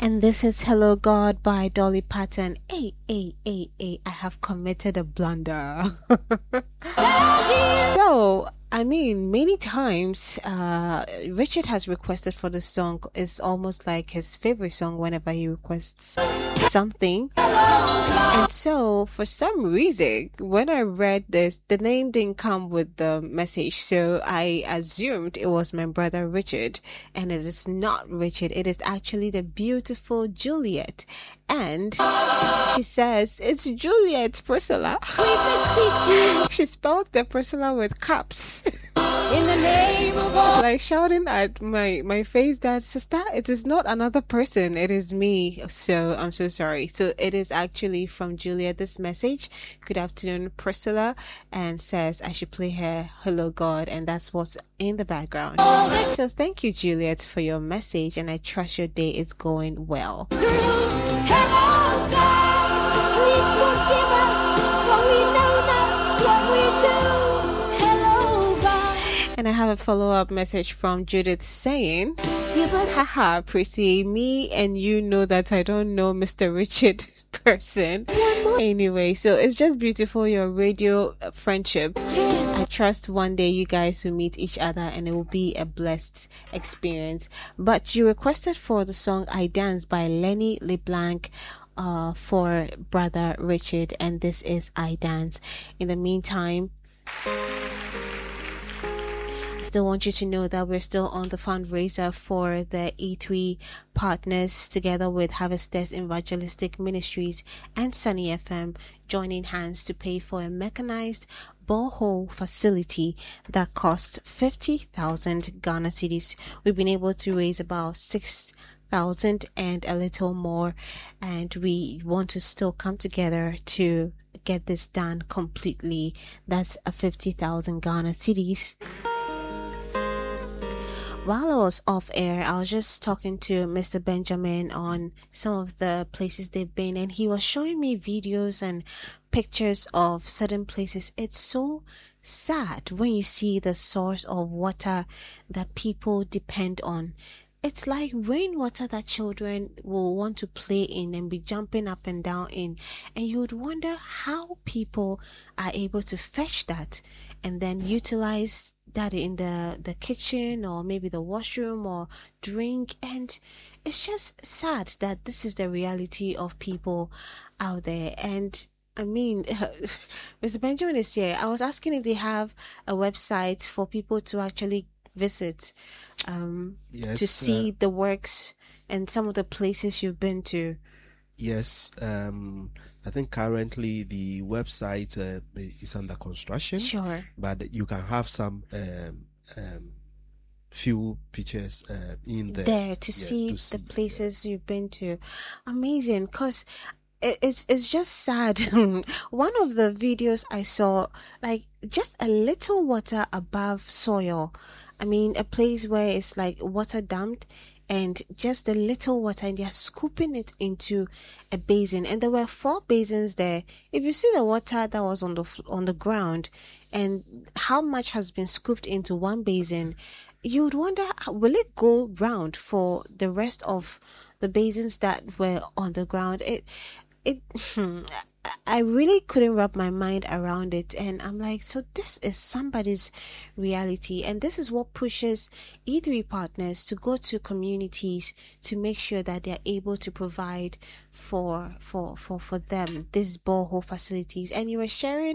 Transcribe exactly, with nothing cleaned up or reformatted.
And this is Hello God by Dolly Parton. Hey, hey, hey, hey, I have committed a blunder. So, I mean, many times, uh, Richard has requested for the song. It's almost like his favorite song whenever he requests something. And so, for some reason, when I read this, the name didn't come with the message. So, I assumed it was my brother Richard. And it is not Richard. It is actually the beautiful Juliet. And she says, it's Juliet, Priscilla. She spelled the Priscilla with caps. In the name of all. Like shouting at my, my face that, sister, it is not another person. It is me. So I'm so sorry. So it is actually from Juliet, this message. Good afternoon, Priscilla. And says I should play her Hello God. And that's what's in the background. So thank you, Juliet, for your message. And I trust your day is going well. Through Hello God, please forgive us, for we know not what we do. And I have a follow-up message from Judith saying, haha, Prissy, me and you know that I don't know Mister Richard person. Anyway, so it's just beautiful, your radio friendship. I trust one day you guys will meet each other and it will be a blessed experience. But you requested for the song I Dance by Lenny LeBlanc uh, for Brother Richard, and this is I Dance. In the meantime, still want you to know that we're still on the fundraiser for the E three partners, together with Harvesters Evangelistic Ministries and Sunny F M, joining hands to pay for a mechanized borehole facility that costs fifty thousand Ghana cedis. We've been able to raise about six thousand and a little more, and we want to still come together to get this done completely. That's a fifty thousand Ghana cedis. While I was off air, I was just talking to Mister Benjamin on some of the places they've been, and he was showing me videos and pictures of certain places. It's so sad when you see the source of water that people depend on. It's like rainwater that children will want to play in and be jumping up and down in. And you would wonder how people are able to fetch that and then utilize that in the, the kitchen or maybe the washroom or drink. And it's just sad that this is the reality of people out there. And I mean, Mister Benjamin is here. I was asking if they have a website for people to actually visit um, yes, to see uh, the works and some of the places you've been to. Yes, um, I think currently the website uh, is under construction. Sure. But you can have some um, um, few pictures uh, in there. There to, yes, see, to the see, places yeah. you've been to. Amazing, because it's it's just sad. One of the videos I saw, like just a little water above soil. I mean, a place where it's like water dumped and just a little water, and they're scooping it into a basin. And there were four basins there. If you see the water that was on the on the ground and how much has been scooped into one basin, you would wonder, will it go round for the rest of the basins that were on the ground? It it I really couldn't wrap my mind around it, and I'm like, so this is somebody's reality, and this is what pushes E three partners to go to communities to make sure that they're able to provide for for for for them these borehole facilities. And you were sharing